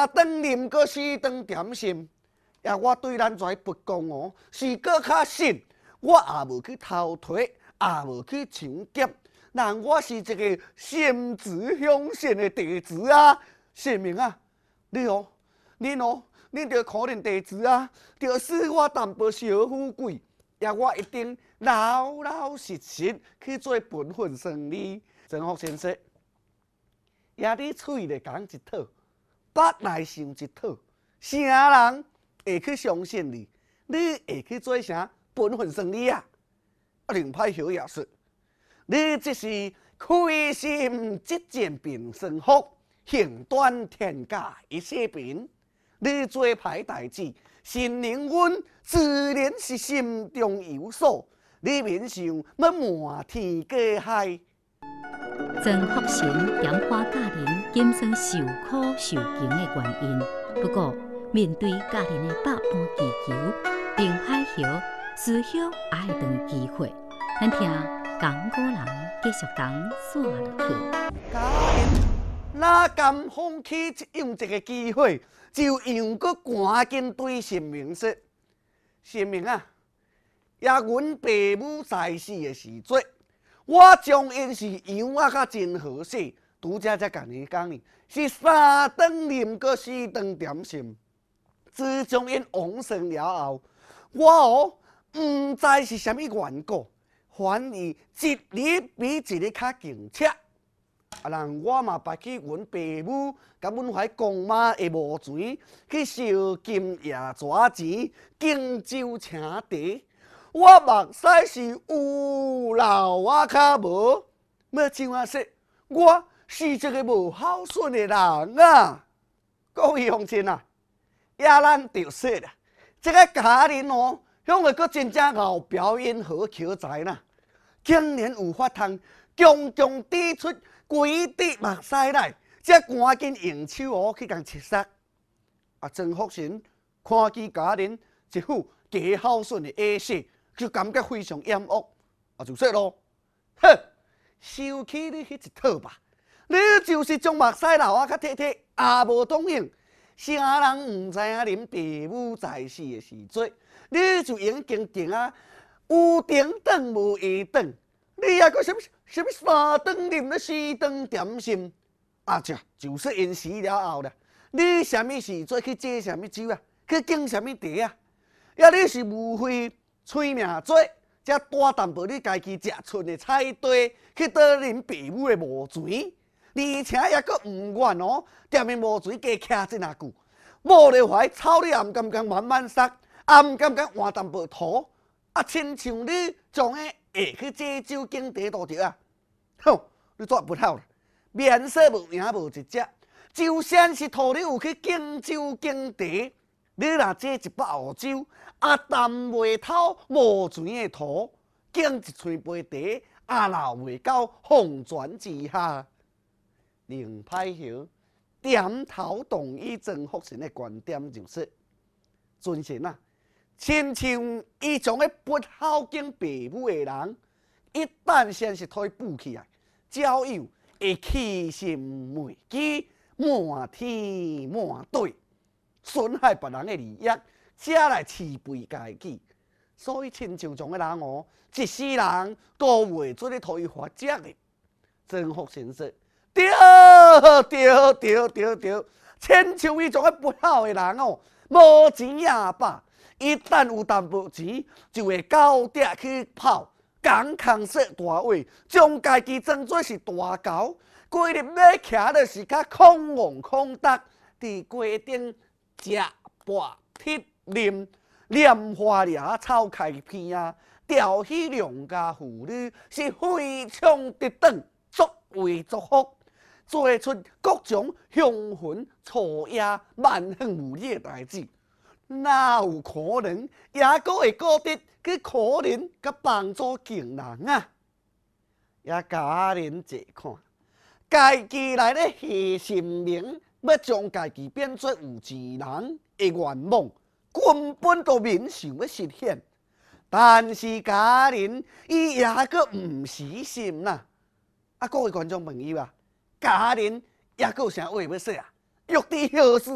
顿啉过4顿点心，也我对咱跩不公哦，是搁较信，我也无去偷摕，也无去抢劫，但我是一个心慈向善的弟子啊！姓名啊，你哦，恁着可怜弟子啊，着使我淡薄小富贵，也我一定老老实实去做本分生理。曾福先生，也你嘴咧讲一套，腹内想一套，啥人会去相信你？你会去做啥本分生理啊？另派小也说，你这是开心即见病生福，行断天下一世平。你做歹代志，心灵阮自然是心中有数。你免想要瞒天过海。 曾福成点化家人减酸受苦受惊的原因。不过，面对家人的百般祈求，并海桥思想也会当机会。咱听江古人继续讲说落去。 家人哪敢放弃用这个机会，就用个赶紧对神明说：神明啊，也阮爸母在世的时阵，我将因是养啊甲真好势，拄则才甲你讲呢，是3顿啉过4顿点心。自从因往生了后，我哦唔知是啥物缘故，反而一日比一日较强切。人我嘛白去阮爸母，甲阮怀公妈的墓前去烧金叶纸钱，敬酒请茶。我目屎是有流啊，较无。要怎啊说？我是一个无孝顺的人啊！各位乡亲啊，也咱就说啦，这个家人哦，向个佫真正后表演好口才啦，竟然有法通强强滴出规滴目屎来，才赶紧用手哦去共切杀。曾福成看见家人一副假孝顺的样式，就感觉非常厌恶，就说咯：哼，收起你迄一套吧！你就是将目屎流啊较摕摕，也无当用。啥人唔知影恁爸母在世的时阵，你就已经啊有顶顿无下顿，你还阁什么3顿啉了4顿点心？就说因死了后啦，你什么时阵去借什么酒啊？去敬什么茶啊？也你是无非催命做，才带淡薄你家己食剩的菜地去倒恁爸母的墓前。而且也阁唔愿哦，踮面墓前加徛真啊久，无咧怀草你也唔敢慢慢撒，也唔敢换淡薄土，亲像你将个下去借酒敬茶都着啊！哼，你绝不好啦，面色无影无一只，就算是图你有去敬酒敬茶，你若借一百壶酒，淡袂透墓前的土，敬一喙杯茶，流袂到红泉之下。另派晓点头同意曾福成的观点，就说：尊神啊，亲像伊种个不孝敬爸母的人，一旦先是推补起来，交友会欺心昧己，瞒天瞒地，损害别人的利益，才来饲肥家己。所以亲像种个人哦，一世人都袂做咧推发奖的。曾福成说：对，亲像伊种个不孝的人哦，无钱也罢，一旦有淡薄钱，就会高调去跑，讲空说大话，将家己装作是大狗，规日要徛就是较空戆空达，伫街顶食饱铁啉，拈花惹草开片啊，调戏良家妇女，是非常得当，作威作福。做出各种凶魂错野、蛮横无理的代志，哪有可能也阁会顾得去可怜甲帮助穷人啊？也家人一看，家己来咧下神明，要将家己变做有钱人的愿望，根本都勉想要实现。但是家人伊也阁唔死心啦！各位观众朋友啊！家人也有啥话要说啊？欲知后事